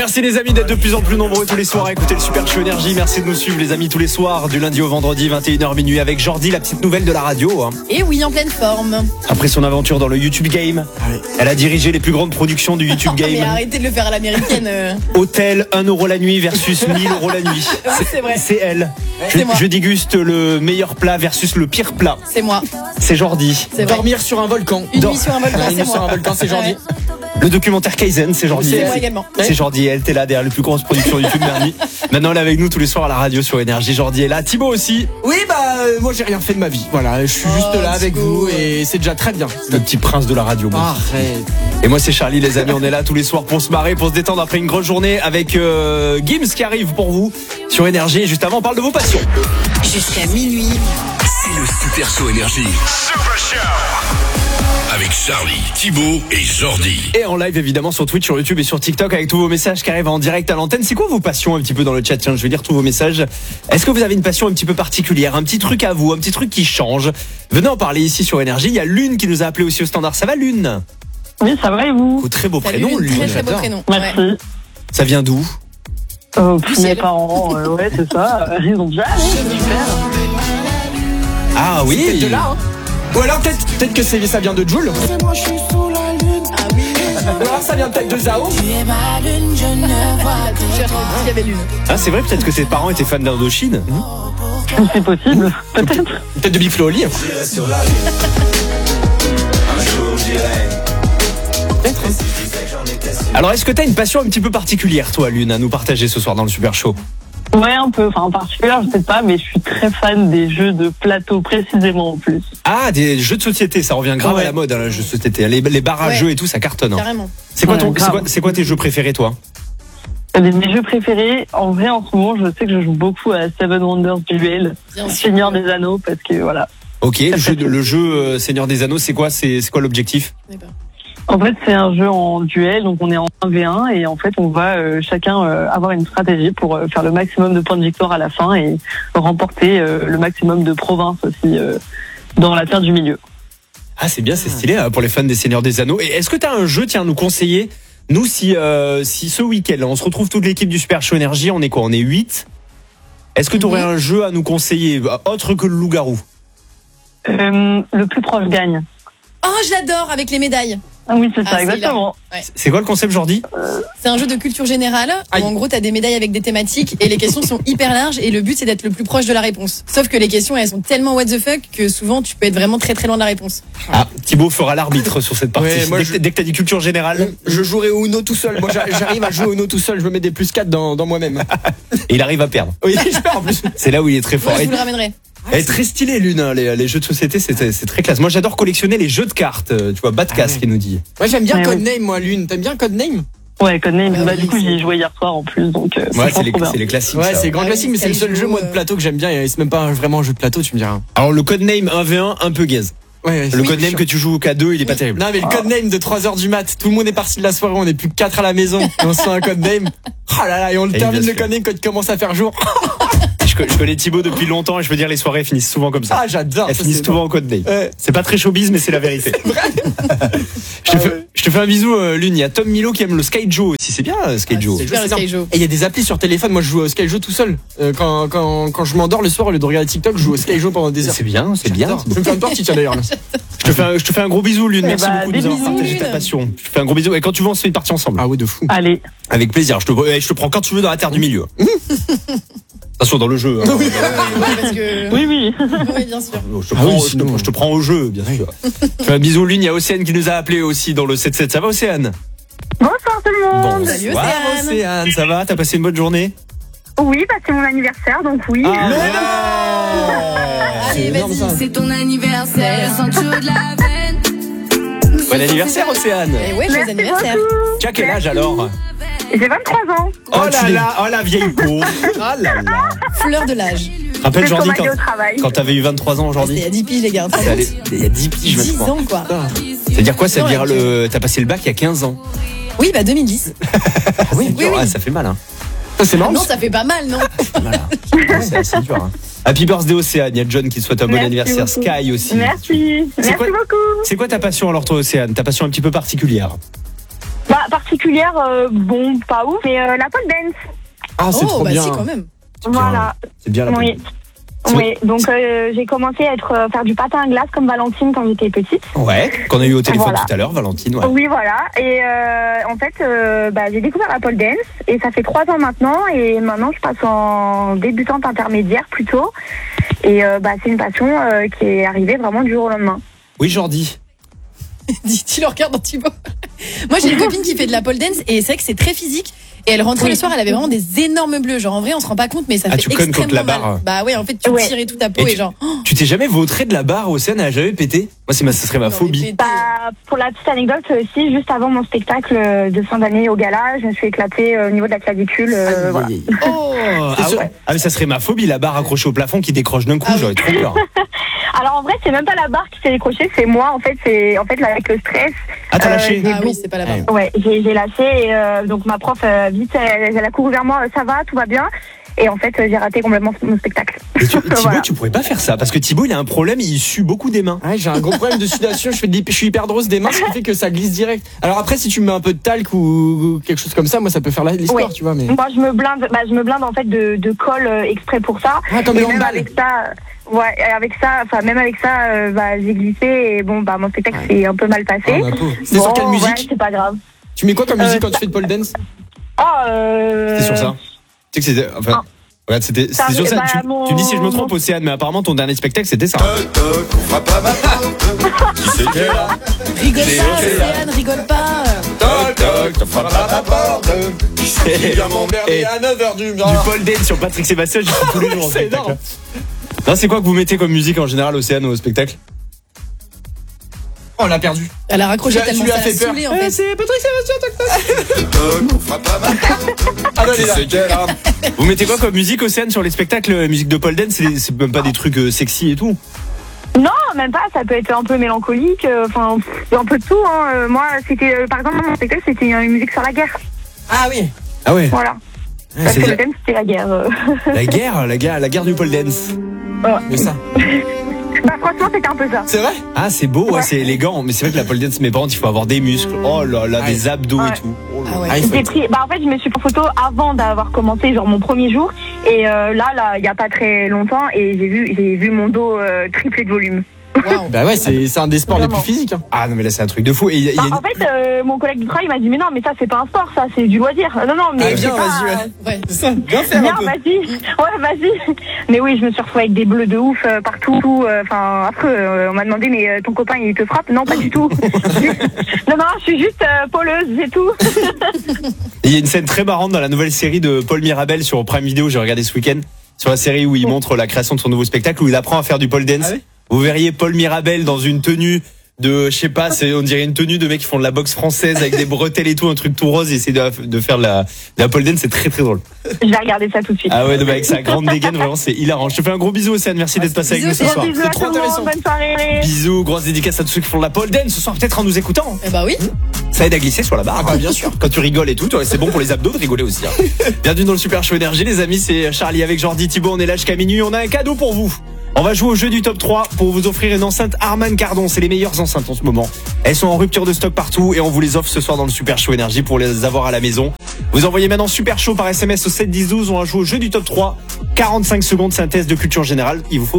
Merci les amis d'être de plus en plus nombreux tous les soirs à écouter le Super Show Énergie. Merci de nous suivre les amis tous les soirs du lundi au vendredi 21h minuit avec Jordi, la petite nouvelle de la radio. Et oui, en pleine forme. Après son aventure dans le YouTube Game, elle a dirigé les plus grandes productions du YouTube Game. Mais arrêtez de le faire à l'américaine. Hôtel 1€ la nuit versus 1000€ la nuit. C'est vrai. C'est elle. C'est moi. Je déguste le meilleur plat versus le pire plat. C'est moi. C'est Jordi. C'est vrai. Dormir sur un volcan. Une nuit sur un volcan, Une c'est nuit sur un moi. volcan, c'est Jordi. Ouais. Le documentaire Kaizen, c'est Jordi. C'est moi également. C'est Jordi, elle était là derrière les plus grosses productions YouTube Merni. Maintenant elle est avec nous tous les soirs à la radio sur Énergie. Jordi est là, Thibaut aussi. Oui, moi j'ai rien fait de ma vie. Voilà, je suis juste là avec Thibaut. vous et c'est déjà très bien. Le petit prince de la radio. moi. Arrête. Et moi c'est Charlie les amis, on est là tous les soirs pour se marrer, pour se détendre après une grosse journée avec Gims qui arrive pour vous sur Énergie. Et juste avant on parle de vos passions. Jusqu'à minuit. C'est le Super Show Énergie. Super Show avec Charlie, Thibaut et Jordi. Et en live évidemment sur Twitch, sur YouTube et sur TikTok avec tous vos messages qui arrivent en direct à l'antenne. C'est quoi vos passions un petit peu dans le chat? Tiens, je vais lire tous vos messages. Est-ce que vous avez une passion un petit peu particulière, un petit truc à vous, un petit truc qui change? Venez en parler ici sur Énergie. Il y a Lune qui nous a appelé aussi au standard. Ça va Lune? Oui, ça va et vous? Très beau Salut, prénom Lune. très très beau j'adore. prénom. Merci. Ouais. Ça vient d'où? Mes parents, ouais, c'est ça. Ils ont déjà allé, super. Ah oui. C'est de là, hein. Ou alors peut-être que ça vient de Jul. Ah oui. Ou alors ça vient peut-être de Zao. La t-shirt, il y avait Lune. Ah c'est vrai, peut-être que tes parents étaient fans d'Indochine. C'est possible, peut-être. Peut-être de Big Flo Oli. Alors est-ce que t'as une passion un petit peu particulière toi Lune à nous partager ce soir dans le Super Show? Ouais, un peu. Enfin, en particulier, je sais pas, mais je suis très fan des jeux de plateau, précisément en plus. Ah, des jeux de société, ça revient grave Ouais. à la mode, hein, les jeux de société. Les barres à Ouais. jeux et tout, ça cartonne. Hein. Carrément. C'est quoi, Ouais, grave. c'est quoi tes jeux préférés, toi? Mes jeux préférés, en vrai, en ce moment, je sais que je joue beaucoup à Seven Wonders Duel, Bien sûr. Seigneur des Anneaux, parce que voilà. Ok, le jeu Seigneur des Anneaux, c'est quoi l'objectif? Je sais pas. En fait, c'est un jeu en duel, donc on est en 1v1 et en fait, on va chacun avoir une stratégie pour faire le maximum de points de victoire à la fin et remporter le maximum de provinces aussi dans la terre du milieu. Ah, c'est bien, c'est stylé hein, pour les fans des Seigneurs des Anneaux. Et est-ce que t'as un jeu, tiens, à nous conseiller? Nous, si ce week-end, on se retrouve toute l'équipe du Super Show Énergie, on est quoi? On est 8. Est-ce que tu aurais un jeu à nous conseiller, autre que le loup-garou? Le plus proche gagne. Oh, je l'adore avec les médailles. Ah oui, c'est ça, c'est exactement. C'est quoi le concept, Jordi? C'est un jeu de culture générale où en gros t'as des médailles avec des thématiques et les questions sont hyper larges et le but c'est d'être le plus proche de la réponse. Sauf que les questions elles sont tellement what the fuck que souvent tu peux être vraiment très très loin de la réponse. Ah, Thibaut fera l'arbitre sur cette partie. Ouais, moi, dès que t'as dit culture générale, Je jouerai au Uno tout seul. Moi j'arrive à jouer au Uno tout seul. Je me mets des +4 dans moi-même. et il arrive à perdre. Oui, je perds en plus. C'est là où il est très fort. Moi je Et- vous le ramènerai. Elle est très stylée, Lune, hein, les jeux de société, c'est très classe. Moi, j'adore collectionner les jeux de cartes. Tu vois, Badcast qui nous dit. Moi j'aime bien Ouais, Codename, moi, Lune. T'aimes bien Codename? Ouais, Codename, Ah bah, oui, du coup, c'est- j'y ai joué hier soir en plus, donc Ouais, c'est trop bien. c'est les classiques. Ouais, ça. c'est grand Ah oui, classique, mais c'est le seul Skyjo, jeu moi de plateau que j'aime bien. Et c'est même pas vraiment un jeu de plateau, tu me diras. Alors, le codename 1v1, un peu gaze. Ouais, Le codename que tu joues qu'à 2, il est pas terrible. Non, mais le codename de 3h du mat, tout le monde est parti de la soirée, on est plus que 4 à la maison, et on se fait un codename. Oh là là, et on le Et termine bien le sûr. codename quand il commence à faire jour. Je connais Thibaut depuis longtemps et je veux dire, les soirées finissent souvent comme ça. Ah, j'adore. Elles ça, finissent c'est souvent en codename. Ouais. C'est pas très showbiz, mais c'est la vérité. Je te fais un bisou, Lune. Il y a Tom Milo qui aime le Skyjo aussi. C'est bien, Skyjo. c'est Super le simple. Skyjo. Et il y a des applis sur téléphone, moi je joue au Skyjo tout seul. Quand je m'endors le soir, au lieu de regarder TikTok, je joue au Skyjo pendant des heures. C'est bien, c'est bien. J'adore. Je vais me faire une partie, tiens d'ailleurs. Là. Je te fais un gros bisou, Lune. Merci bah, beaucoup de des nous avoir bisous, partagé ta Lune. passion. Je te fais un gros bisou. Et quand tu veux, on se fait une partie ensemble. Ah ouais, de fou. Allez, Avec plaisir. Je te prends quand tu veux dans la terre du milieu. Attention, dans le jeu. Hein. Ouais, parce que... oui, oui. Oui, bien sûr. Je te prends au jeu, bien sûr. Je fais un bisou, Lune. Il y a Océane qui nous a appelé aussi dans le 7-7. Ça va, Océane? Bonsoir tout le monde. Salut, Bonsoir, Océane. Océane. Ça va? T'as passé une bonne journée? Oui, bah c'est mon anniversaire, donc oui. Allez, énorme, vas-y. ça. C'est ton anniversaire, ceinture de la veine. Bon anniversaire, Océane. Et ouais, joyeux anniversaire. Tu as quel âge alors? J'ai 23 ans. Oh là là, oh la vieille peau. Oh là là. Fleur de l'âge. Rappelle C'est pour Jordi m'aller au travail. quand t'avais eu 23 ans C'était il y aujourd'hui. a 10 piges, les gars. C'est allé- Il y a 10 piges 10 maintenant. ans, quoi. C'est-à-dire quoi? Ça veut dire Non, t'as passé le bac il y a 15 ans. Oui, bah 2010. Oui, oui. Ah, ça fait mal, hein. Ça, c'est marrant. Non, ça fait pas mal, non? Voilà. C'est assez dur, hein. Happy birthday Océane. Il y a John qui te souhaite un bon Merci anniversaire. beaucoup. Sky aussi. Merci. Merci quoi- beaucoup. C'est quoi ta passion alors toi, Océane? Ta passion un petit peu particulière? Bah, particulière, bon, pas ouf, mais la pole dance. Ah, c'est trop bien. Si, quand même. Voilà. C'est bien la Oui. Oui, donc j'ai commencé à faire du patin à glace comme Valentine quand j'étais petite. Ouais, qu'on a eu au téléphone Voilà. tout à l'heure, Valentine. Ouais. Oui, voilà. Et en fait, j'ai découvert la pole dance et ça fait 3 ans maintenant. Et maintenant, je passe en débutante intermédiaire plutôt. Et c'est une passion qui est arrivée vraiment du jour au lendemain. Oui, Jordi. Dit-il en regardant Thibaut. Moi, j'ai une copine qui fait de la pole dance et c'est vrai que c'est très physique. Et elle rentrait le soir, elle avait vraiment des énormes bleus. Genre, en vrai, on se rend pas compte, mais ça fait tu connes extrêmement contre la barre. mal. Bah ouais, en fait, tu tirais toute ta peau et genre. Tu t'es jamais vautré de la barre, Océane, elle a jamais pété? Moi, ça serait ma phobie. Pour la petite anecdote, si juste avant mon spectacle de fin d'année au gala, je me suis éclatée au niveau de la clavicule. Voilà. Oh, mais ça serait ma phobie, la barre accrochée au plafond qui décroche d'un coup, j'aurais trop peur. Alors en vrai, c'est même pas la barre qui s'est décrochée, c'est moi. En fait, avec le stress. Ah, t'as lâché? Ah oui, c'est pas la barre. Ouais, j'ai lâché et donc ma prof vite, elle a couru vers moi, ça va, tout va bien. Et en fait, j'ai raté complètement mon spectacle. Et Thibaut, Voilà. tu pourrais pas faire ça parce que Thibaut, il a un problème, il sue beaucoup des mains. Ouais, j'ai un gros problème de sudation, je suis hyper drôle des mains, ce qui fait que ça glisse direct. Alors après, si tu me mets un peu de talc ou quelque chose comme ça, moi ça peut faire l'histoire, Ouais. tu vois. Mais... Moi, je me blinde en fait de colle exprès pour ça. Ah, comme et le même handball. avec ça, même avec ça, j'ai glissé et bon, mon spectacle s'est un peu mal passé. Ah, ma pauvre. C'était sur quelle musique? Ouais, c'est pas grave. Tu mets quoi comme musique quand tu fais de pole dance? C'était sur ça. Tu sais que c'était. Enfin. Regarde, c'était sur ça. Tu me dis si je me trompe, Océane, mais apparemment ton dernier spectacle c'était ça. Rigole pas, Océane, rigole pas. Et à 9h du Du pole dance sur Patrick Sébastien, j'y suis tous les jours. C'est énorme. Non, c'est quoi que vous mettez comme musique en général, Océane, au spectacle? Oh, on l'a perdu. Elle a raccroché Tu tellement lui as ça fait l'a peur. saoulé en fait. C'est Patrick Sébastien, Ah non, il est là. Vous mettez quoi comme musique, Océane, sur les spectacles? Musique de pole dance, c'est même pas des trucs sexy et tout. Non, même pas. Ça peut être un peu mélancolique. Enfin, un peu de tout. Hein. Moi, c'était par exemple mon spectacle, c'était une musique sur la guerre. Ah oui. Ah ouais. Voilà. Parce que le thème c'était la guerre. La guerre du pole dance. Mais ça. Franchement, c'était un peu ça. C'est vrai? Ah, c'est beau, ouais, c'est élégant. Mais c'est vrai que la pole dance, mes parents, il faut avoir des muscles. Oh là là, des abdos et tout. Oh là. Ah ouais. Ah, il faut J'ai être- pris, en fait, je me suis pris en photo avant d'avoir commencé, genre mon premier jour. Et là, il y a pas très longtemps, et j'ai vu mon dos triplé de volume. Waouh. Bah ouais, c'est un des sports les plus Vraiment. physiques. Hein. Ah non, mais là, c'est un truc de fou. Et il y a une- En fait, mon collègue du travail m'a dit mais non, mais ça c'est pas un sport, ça c'est du loisir. Non, mais Ah, viens, c'est pas- vas-y, ouais. Ouais. C'est ça, viens faire Viens, un peu. vas-y. Ouais, vas-y. Mais oui, je me suis retrouvée avec des bleus de ouf partout. Enfin, après, on m'a demandé mais ton copain il te frappe? Non, pas du tout. non, je suis juste poleuse, c'est tout. il y a une scène très marrante dans la nouvelle série de Paul Mirabel sur Prime Video, j'ai regardé ce week-end, sur la série où il montre la création de son nouveau spectacle, où il apprend à faire du pole dance. Ah oui. Vous verriez Paul Mirabel dans une tenue de, je sais pas, on dirait une tenue de mecs qui font de la boxe française avec des bretelles et tout, un truc tout rose, et essayer de faire de la pole dance, c'est très très drôle. Je vais regarder ça tout de suite. Ah ouais, non, mais avec sa grande dégaine, vraiment, c'est hilarant. Je te fais un gros bisou, Océane, merci d'être passé avec nous ce Bisous, soir. Bisous à trop tout le monde, intéressant. bonne soirée. Bisous, grosse dédicace à tous ceux qui font de la pole dance ce soir, peut-être en nous écoutant. Eh bah oui. Ça aide à glisser sur la barre. Ah bah, bien sûr. Quand tu rigoles et tout, c'est bon pour les abdos de rigoler aussi. Hein. Bienvenue dans le Super Show Énergie, les amis, c'est Charlie avec Jordi, Thibaut, on est là jusqu'à minuit, on a un cadeau pour vous. On va jouer au jeu du top 3 pour vous offrir une enceinte Harman Kardon, c'est les meilleures enceintes en ce moment. Elles sont en rupture de stock partout et on vous les offre ce soir dans le Super Show Énergie pour les avoir à la maison. Vous envoyez maintenant Super Show par SMS au 7 10 12, on va jouer au jeu du top 3. 45 secondes, c'est un test de culture générale, il vous faut